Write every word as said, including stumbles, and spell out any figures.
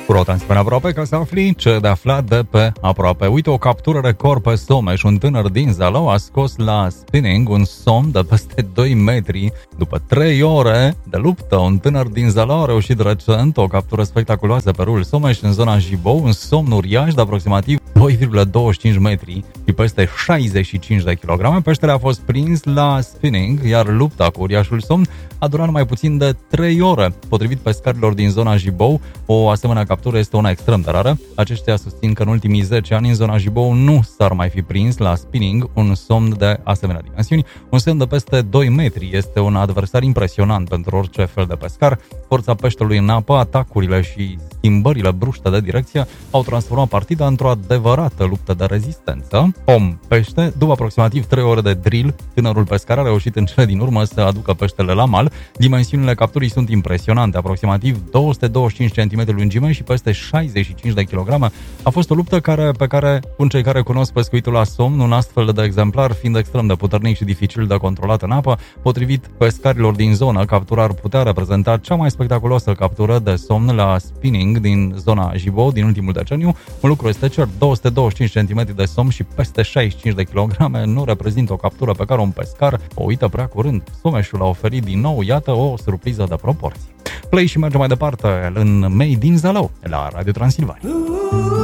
ProTransfer Aproape, ca să afli ce de aflat de pe aproape. Uite, o captură record pe Someș. Un tânăr din Zalău a scos la spinning un somn de peste doi metri după trei ore de luptă. Un tânăr din Zalău a reușit recent o captură spectaculoasă pe râul Someș în zona Jibou, un somn uriaș de aproximativ doi virgulă douăzeci și cinci metri și peste șaizeci și cinci de kilograme. Peștele a fost prins la spinning, iar lupta cu uriașul somn a durat mai puțin de trei ore. Potrivit pescarilor din zona Jibou, o asemenea captură este una extrem de rară. Aceștia susțin că în ultimii zece ani în zona Jibou nu s-ar mai fi prins la spinning un somn de asemenea dimensiuni. Un semn de peste doi metri este un adversar impresionant pentru orice fel de pescar. Forța peștelui în apă, atacurile și schimbările bruște de direcție au transformat partida într-o adevărată luptă de rezistență. Om-pește, după aproximativ trei ore de drill, tânărul pescar a reușit în cele din urmă să aducă peștele la mal. Dimensiunile capturii sunt impresionante, aproximativ două sute douăzeci și cinci centimetri lungime și peste șaizeci și cinci de kilograme. A fost o luptă care, pe care, în cei care cunosc pescuitul la somn, un astfel de exemplar fiind extrem de puternic și dificil de controlat în apă, potrivit pescarilor din zonă, captura ar putea reprezenta cea mai spectaculoasă captură de somn la spinning din zona Jibou din ultimul deceniu. Un lucru este cert, două sute douăzeci și cinci centimetri de somn și peste șaizeci și cinci de kilograme nu reprezintă o captură pe care un pescar o uită prea curând. Someșul a oferit din nou, iată, o surpriză de proporții. Play și mergem mai departe în Made in Zalău, la Radio Transilvania.